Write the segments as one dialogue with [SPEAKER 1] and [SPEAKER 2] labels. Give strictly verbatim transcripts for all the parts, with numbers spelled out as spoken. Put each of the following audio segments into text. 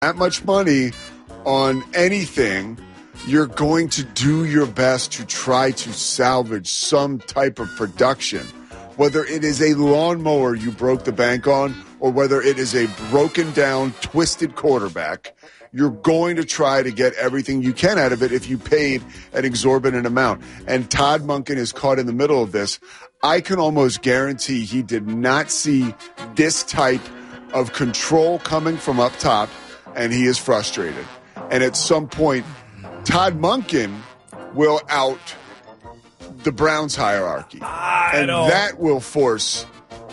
[SPEAKER 1] that much money on anything, you're going to do your best to try to salvage some type of production. Whether it is a lawnmower you broke the bank on or whether it is a broken down, twisted quarterback, you're going to try to get everything you can out of it if you paid an exorbitant amount. And Todd Monken is caught in the middle of this. I can almost guarantee he did not see this type of control coming from up top, and he is frustrated. And at some point, Todd Monken will out the Browns hierarchy.
[SPEAKER 2] I
[SPEAKER 1] and
[SPEAKER 2] don't...
[SPEAKER 1] that will force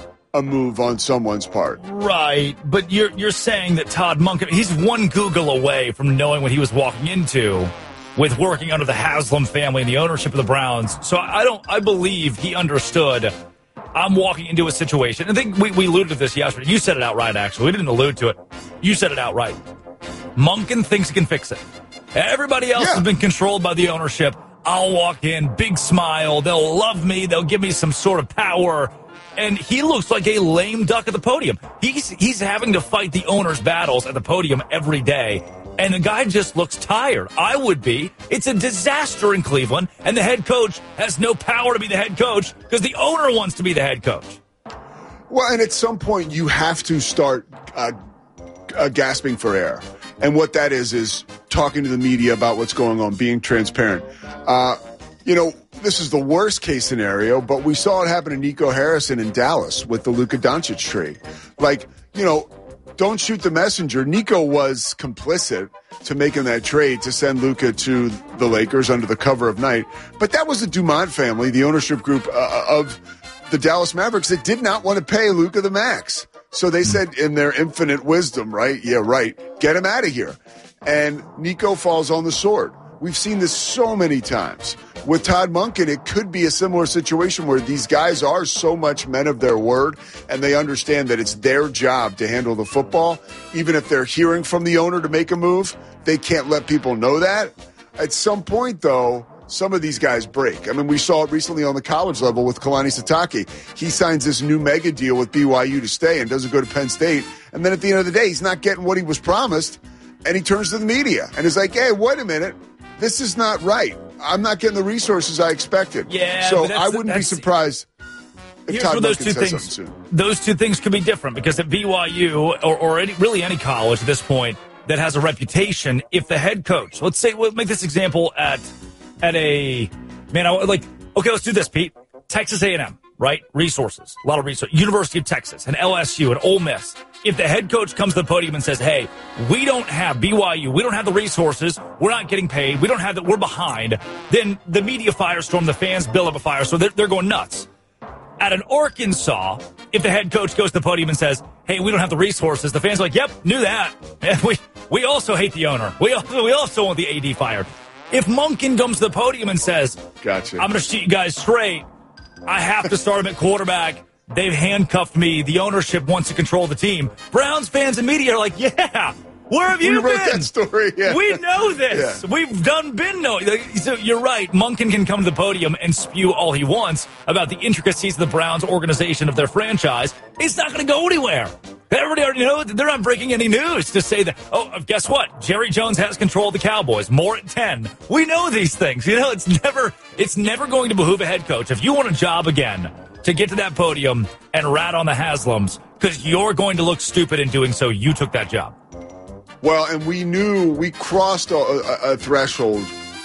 [SPEAKER 1] a move on someone's part.
[SPEAKER 2] Right, but you're you're saying that Todd Monken, he's one Google away from knowing what he was walking into with working under the Haslam family and the ownership of the Browns. So I don't, I believe he understood, I'm walking into a situation. I think we, we alluded to this yesterday. You said it outright, actually. We didn't allude to it. You said it outright. Monken thinks he can fix it. Everybody else yeah. has been controlled by the ownership. I'll walk in, big smile. They'll love me. They'll give me some sort of power. And he looks like a lame duck at the podium. He's he's having to fight the owner's battles at the podium every day. And the guy just looks tired. I would be. It's a disaster in Cleveland. And the head coach has no power to be the head coach because the owner wants to be the head coach.
[SPEAKER 1] Well, and at some point you have to start uh, uh, gasping for air. And what that is, is talking to the media about what's going on, being transparent. Uh, you know, this is the worst case scenario, but we saw it happen to Nico Harrison in Dallas with the Luka Doncic trade. Like, you know, don't shoot the messenger. Nico was complicit to making that trade to send Luka to the Lakers under the cover of night. But that was the Dumont family, the ownership group uh, of the Dallas Mavericks, that did not want to pay Luka the max. So they said in their infinite wisdom, right? Yeah, right. Get him out of here. And Nico falls on the sword. We've seen this so many times. With Todd Monken, it could be a similar situation where these guys are so much men of their word and they understand that it's their job to handle the football. Even if they're hearing from the owner to make a move, they can't let people know that. At some point, though, some of these guys break. I mean, we saw it recently on the college level with Kalani Sitake. He signs this new mega deal with B Y U to stay and doesn't go to Penn State. And then at the end of the day, he's not getting what he was promised. And he turns to the media and is like, hey, wait a minute. This is not right. I'm not getting the resources I expected.
[SPEAKER 2] Yeah,
[SPEAKER 1] so I wouldn't be surprised if
[SPEAKER 2] here's
[SPEAKER 1] Todd
[SPEAKER 2] where those
[SPEAKER 1] Monken
[SPEAKER 2] two
[SPEAKER 1] says
[SPEAKER 2] things,
[SPEAKER 1] something soon.
[SPEAKER 2] Those two things could be different because at B Y U or, or any, really any college at this point that has a reputation, if the head coach, let's say, we'll make this example at at a, man, I like, okay, let's do this, Pete. Texas A and M, right? Resources, a lot of resources. University of Texas and L S U and Ole Miss. If the head coach comes to the podium and says, hey, we don't have B Y U, we don't have the resources, we're not getting paid, we don't have that, we're behind, then the media firestorm, the fans build up a fire, so they're, they're going nuts. At an Arkansas, if the head coach goes to the podium and says, hey, we don't have the resources, the fans are like, yep, knew that. We we also hate the owner. We also, we also want the A D fired. If Monken comes to the podium and says,
[SPEAKER 1] gotcha.
[SPEAKER 2] I'm going to shoot you guys straight, I have to start him at quarterback, they've handcuffed me, the ownership wants to control the team. Browns fans and media are like, yeah, where have you
[SPEAKER 1] we
[SPEAKER 2] been?
[SPEAKER 1] Wrote that story. Yeah.
[SPEAKER 2] We know this. Yeah. We've done been knowing. So you're right. Monken can come to the podium and spew all he wants about the intricacies of the Browns organization of their franchise. It's not going to go anywhere. Everybody already knows that they're not breaking any news to say that, oh, guess what? Jerry Jones has control of the Cowboys. More at ten. We know these things. You know, it's never, it's never going to behoove a head coach. If you want a job again, to get to that podium and rat on the Haslams, because you're going to look stupid in doing so. You took that job.
[SPEAKER 1] Well, and we knew we crossed a, a, a threshold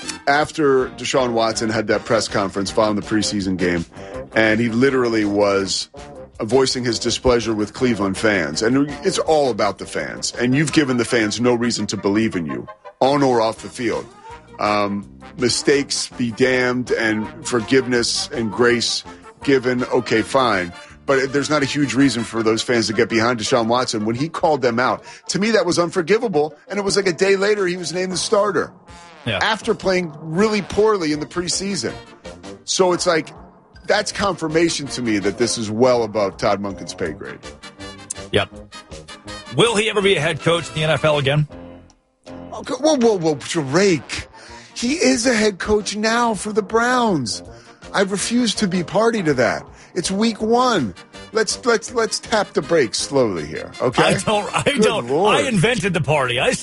[SPEAKER 1] after Deshaun Watson had that press conference following the preseason game, and he literally was voicing his displeasure with Cleveland fans. And it's all about the fans, and you've given the fans no reason to believe in you, on or off the field. Um, mistakes be damned, and forgiveness and grace given, okay, fine. But there's not a huge reason for those fans to get behind Deshaun Watson. When he called them out, to me that was unforgivable, and it was like a day later he was named the starter yeah. after playing really poorly in the preseason. So it's like, that's confirmation to me that this is well above Todd Monken's pay grade.
[SPEAKER 2] Yep. Will he ever be a head coach in the N F L again?
[SPEAKER 1] Okay, whoa, whoa, whoa, Drake. He is a head coach now for the Browns. I refuse to be party to that. It's week one. let's let's let's tap the brakes slowly here. Okay.
[SPEAKER 2] I don't. I
[SPEAKER 1] Good
[SPEAKER 2] don't.
[SPEAKER 1] Lord.
[SPEAKER 2] I invented the party. I